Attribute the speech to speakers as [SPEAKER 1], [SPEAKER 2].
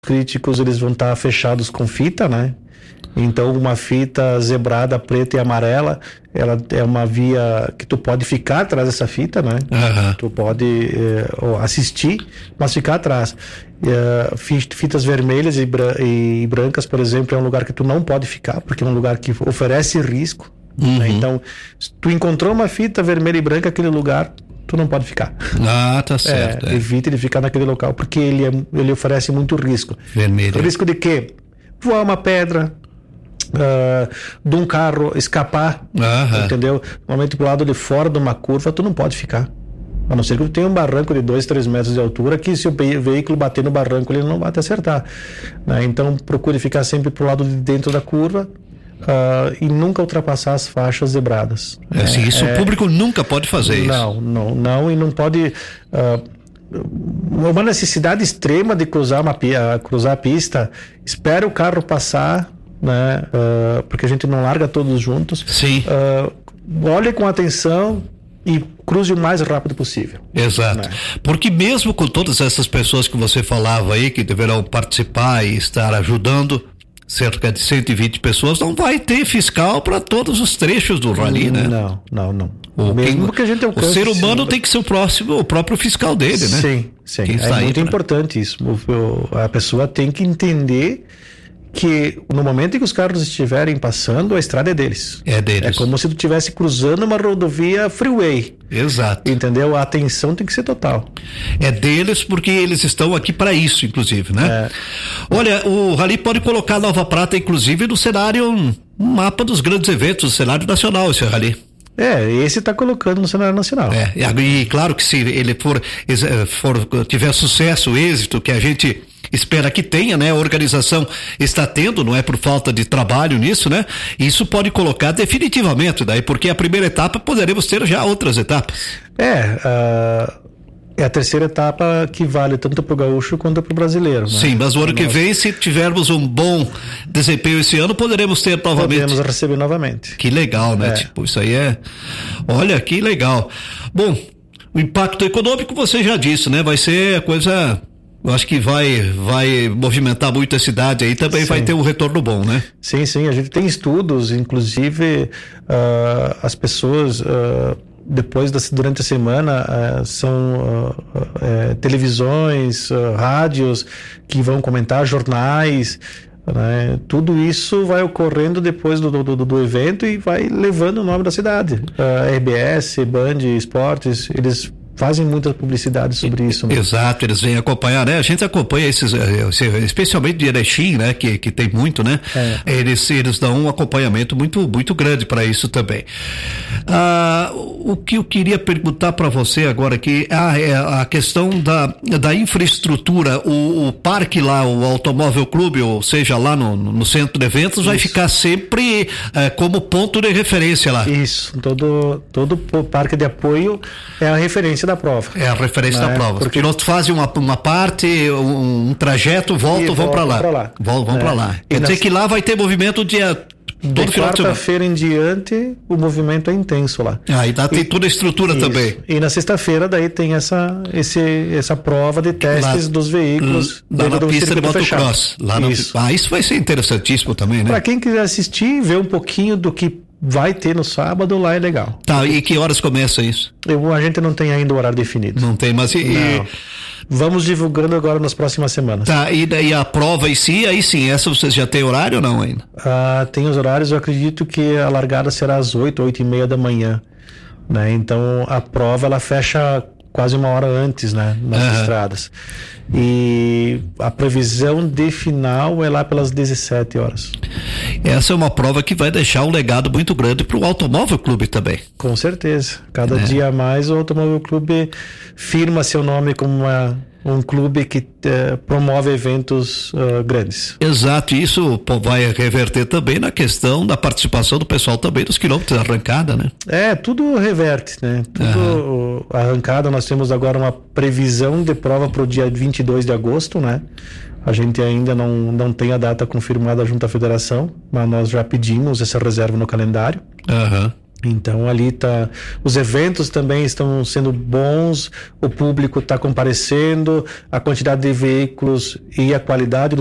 [SPEAKER 1] críticos eles vão estar fechados com fita, né? Então uma fita zebrada preta e amarela, ela é uma via que tu pode ficar atrás dessa fita, né? Tu pode assistir, mas ficar atrás. Fitas vermelhas e brancas, por exemplo, é um lugar que tu não pode ficar, porque é um lugar que oferece risco, né? Então, se tu encontrou uma fita vermelha e branca, aquele lugar tu não pode ficar.
[SPEAKER 2] Tá certo.
[SPEAKER 1] Evite de ficar naquele local, porque ele oferece muito risco.
[SPEAKER 2] Vermelho.
[SPEAKER 1] Risco de quê? Voar uma pedra, de um carro escapar, entendeu? Normalmente pro lado de fora de uma curva tu não pode ficar, a não ser que tu tenha um barranco de 2, 3 metros de altura, que se o veículo bater no barranco ele não vai te acertar, né? Então procure ficar sempre pro lado de dentro da curva, e nunca ultrapassar as faixas zebradas.
[SPEAKER 2] Isso o público nunca pode fazer isso.
[SPEAKER 1] Não, e não pode. Uma necessidade extrema de cruzar a pista, espera o carro passar, né? Porque a gente não larga todos juntos.
[SPEAKER 2] Sim.
[SPEAKER 1] Olhe com atenção e cruze o mais rápido possível.
[SPEAKER 2] Exato. Né? Porque mesmo com todas essas pessoas que você falava aí, que deverão participar e estar ajudando, cerca de 120 pessoas, não vai ter fiscal para todos os trechos do rally, né?
[SPEAKER 1] Não. Mesmo que a gente alcance,
[SPEAKER 2] o ser humano tem que ser o próprio fiscal dele, né?
[SPEAKER 1] Sim. É muito importante isso. A pessoa tem que entender que no momento em que os carros estiverem passando, a estrada é deles.
[SPEAKER 2] É deles.
[SPEAKER 1] É como se tu estivesse cruzando uma rodovia freeway.
[SPEAKER 2] Exato.
[SPEAKER 1] Entendeu? A atenção tem que ser total.
[SPEAKER 2] É deles porque eles estão aqui para isso, inclusive, né? Olha, o Rally pode colocar Nova Prata, inclusive, no cenário, um mapa dos grandes eventos, do cenário nacional, esse Rally.
[SPEAKER 1] Esse está colocando no cenário nacional.
[SPEAKER 2] E claro que se ele tiver sucesso, êxito, que a gente espera que tenha, né? A organização está tendo, não é por falta de trabalho nisso, né? Isso pode colocar definitivamente daí, porque a primeira etapa poderemos ter já outras etapas.
[SPEAKER 1] É a terceira etapa que vale tanto para o gaúcho quanto para o brasileiro, né?
[SPEAKER 2] Sim, mas o ano que vem, se tivermos um bom desempenho esse ano, poderemos ter novamente.
[SPEAKER 1] Podemos receber novamente.
[SPEAKER 2] Que legal, né? Isso aí olha, que legal. Bom, o impacto econômico você já disse, né? Vai ser coisa, eu acho que vai movimentar muito a cidade aí, também. Sim. Vai ter um retorno bom, né?
[SPEAKER 1] Sim, a gente tem estudos, inclusive as pessoas durante a semana são televisões, rádios que vão comentar, jornais, né? Tudo isso vai ocorrendo depois do evento e vai levando o nome da cidade. RBS, Band, Esportes, eles fazem muita publicidade sobre isso, né?
[SPEAKER 2] Exato, eles vêm acompanhar, né? A gente acompanha esses, especialmente de Erechim, né? Que tem muito, né? Eles dão um acompanhamento muito, muito grande para isso também. O que eu queria perguntar para você agora aqui é a questão da infraestrutura. O parque lá, o Automóvel Clube, ou seja, lá no centro de eventos, vai ficar sempre como ponto de referência lá. Isso,
[SPEAKER 1] todo parque de apoio é a referência da prova.
[SPEAKER 2] É a referência da prova. Porque os pilotos fazem uma parte, um trajeto, vão para lá. Vão para lá. Quer dizer que lá vai ter movimento de
[SPEAKER 1] quarta-feira em diante, o movimento é intenso lá.
[SPEAKER 2] E lá tem toda a estrutura também.
[SPEAKER 1] E na sexta-feira daí tem essa prova de testes dos veículos
[SPEAKER 2] lá na pista de motocross. Isso vai ser interessantíssimo também, né?
[SPEAKER 1] Para quem quiser assistir, ver um pouquinho do que vai ter no sábado, lá é legal.
[SPEAKER 2] E que horas começa isso?
[SPEAKER 1] A gente não tem ainda o horário definido.
[SPEAKER 2] Não tem, mas
[SPEAKER 1] vamos divulgando agora nas próximas semanas.
[SPEAKER 2] E daí a prova em si, aí sim, essa vocês já tem horário ou não ainda?
[SPEAKER 1] Tem os horários, eu acredito que a largada será às 8h30 da manhã, né? Então a prova ela fecha quase uma hora antes, né? Nas estradas. E a previsão de final é lá pelas 17 horas.
[SPEAKER 2] Essa é uma prova que vai deixar um legado muito grande para o Automóvel Clube também.
[SPEAKER 1] Com certeza. Cada dia a mais o Automóvel Clube firma seu nome como um clube que promove eventos grandes.
[SPEAKER 2] Exato, e isso vai reverter também na questão da participação do pessoal também dos quilômetros de arrancada, né?
[SPEAKER 1] Tudo reverte, né? A arrancada, nós temos agora uma previsão de prova para o dia 22 de agosto, né? A gente ainda não tem a data confirmada junto à federação, mas nós já pedimos essa reserva no calendário. Então ali os eventos também estão sendo bons, o público está comparecendo, a quantidade de veículos e a qualidade